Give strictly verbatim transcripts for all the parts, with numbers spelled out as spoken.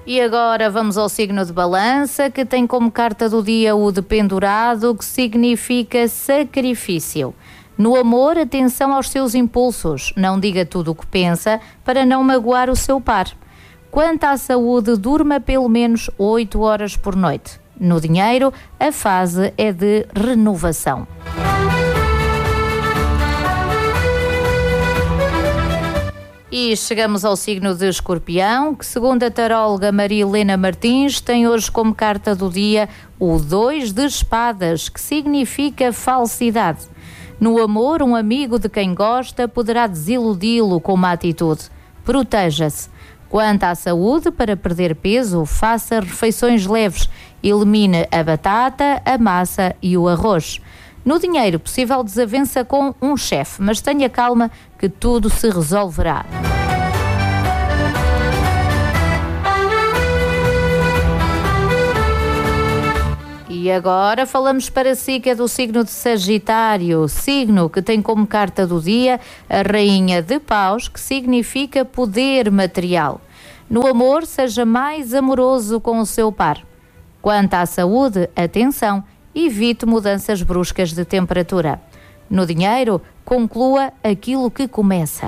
E agora vamos ao signo de Balança, que tem como carta do dia o dependurado, que significa sacrifício. No amor, atenção aos seus impulsos. Não diga tudo o que pensa para não magoar o seu par. Quanto à saúde, durma pelo menos oito horas por noite. No dinheiro, a fase é de renovação. E chegamos ao signo de Escorpião, que segundo a taróloga Maria Helena Martins, tem hoje como carta do dia o dois de espadas, que significa falsidade. No amor, um amigo de quem gosta poderá desiludi-lo com uma atitude. Proteja-se. Quanto à saúde, para perder peso, faça refeições leves. Elimine a batata, a massa e o arroz. No dinheiro, possível desavença com um chefe, mas tenha calma que tudo se resolverá. E agora falamos para si, que é do signo de Sagitário, signo que tem como carta do dia a Rainha de Paus, que significa poder material. No amor, seja mais amoroso com o seu par. Quanto à saúde, atenção, evite mudanças bruscas de temperatura. No dinheiro, conclua aquilo que começa.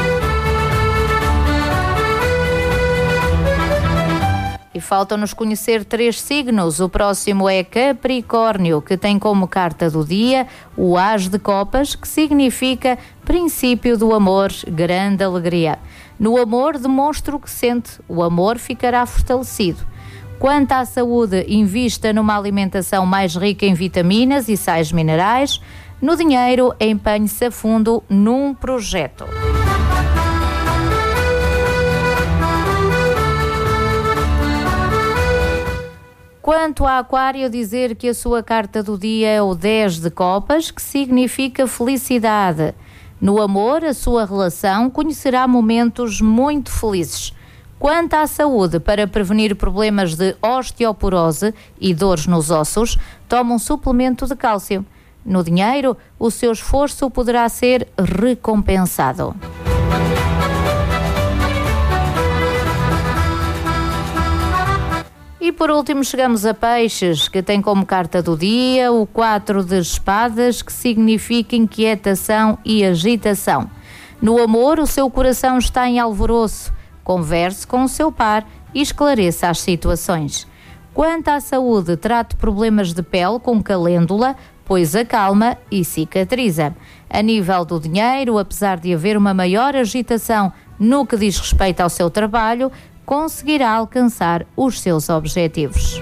E faltam-nos conhecer três signos. O próximo é Capricórnio, que tem como carta do dia o As de Copas, que significa princípio do amor, grande alegria. No amor, demonstra o que sente. O amor ficará fortalecido. Quanto à saúde, invista numa alimentação mais rica em vitaminas e sais minerais. No dinheiro, empenhe-se a fundo num projeto. Quanto a Aquário, dizer que a sua carta do dia é o dez de copas, que significa felicidade. No amor, a sua relação conhecerá momentos muito felizes. Quanto à saúde, para prevenir problemas de osteoporose e dores nos ossos, tome um suplemento de cálcio. No dinheiro, o seu esforço poderá ser recompensado. E por último chegamos a Peixes, que tem como carta do dia o quatro de espadas, que significa inquietação e agitação. No amor, o seu coração está em alvoroço. Converse com o seu par e esclareça as situações. Quanto à saúde, trate problemas de pele com calêndula, pois acalma e cicatriza. A nível do dinheiro, apesar de haver uma maior agitação no que diz respeito ao seu trabalho, conseguirá alcançar os seus objetivos.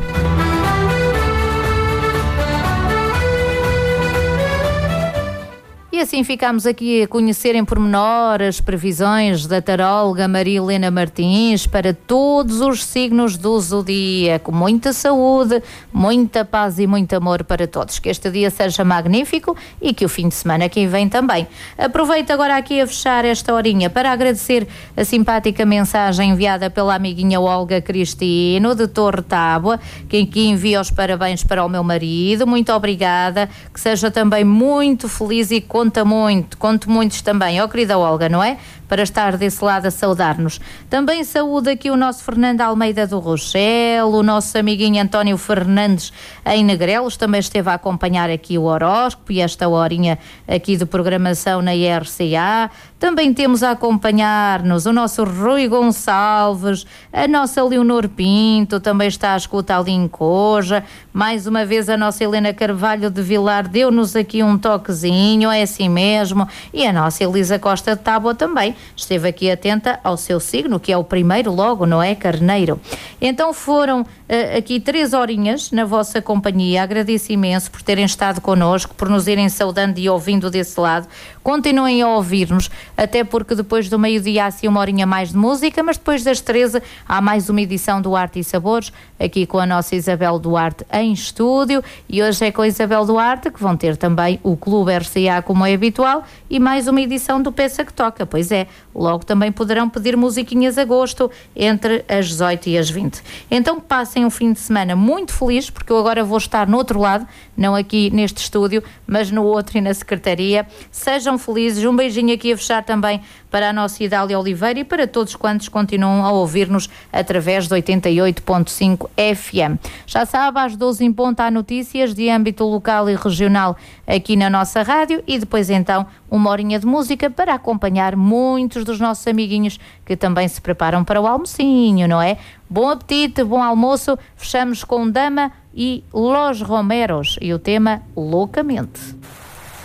E assim ficamos aqui a conhecer em pormenor as previsões da taróloga Maria Helena Martins para todos os signos do zodíaco. Muita saúde, muita paz e muito amor para todos. Que este dia seja magnífico e que o fim de semana que vem também. Aproveito agora aqui a fechar esta horinha para agradecer a simpática mensagem enviada pela amiguinha Olga Cristino de Torre Tábua, que aqui envia os parabéns para o meu marido. Muito obrigada, que seja também muito feliz e conta muito, conto muitos também, ó querida Olga, não é? Para estar desse lado a saudar-nos. Também saúde aqui o nosso Fernando Almeida do Rochelle, o nosso amiguinho António Fernandes em Negrelos, também esteve a acompanhar aqui o horóscopo e esta horinha aqui de programação na I R C A. Também temos a acompanhar-nos o nosso Rui Gonçalves, a nossa Leonor Pinto, também está a escutar ali em Coja. Mais uma vez a nossa Helena Carvalho de Vilar deu-nos aqui um toquezinho, é assim mesmo. E a nossa Elisa Costa de Tábua também esteve aqui atenta ao seu signo, que é o primeiro logo, não é? Carneiro. Então foram uh, aqui três horinhas na vossa companhia. Agradeço imenso por terem estado connosco, por nos irem saudando e ouvindo desse lado. Continuem a ouvir-nos, até porque depois do meio-dia há assim uma horinha mais de música, mas depois das treze há mais uma edição do Arte e Sabores, aqui com a nossa Isabel Duarte em estúdio, e hoje é com a Isabel Duarte que vão ter também o Clube R C A como é habitual e mais uma edição do Peça que Toca. Pois é, Logo também poderão pedir musiquinhas a gosto entre as dezoito e as vinte. Então passem um fim de semana muito feliz, porque eu agora vou estar no outro lado, não aqui neste estúdio, mas no outro e na secretaria. Sejam felizes, um beijinho aqui a fechar também para a nossa Idália Oliveira e para todos quantos continuam a ouvir-nos através de oitenta e oito ponto cinco F M. Já sabe, às doze em ponto há notícias de âmbito local e regional aqui na nossa rádio e depois então uma horinha de música para acompanhar muitos dos nossos amiguinhos que também se preparam para o almocinho, não é? Bom apetite, bom almoço. Fechamos com Dama e Los Romeros e o tema Loucamente.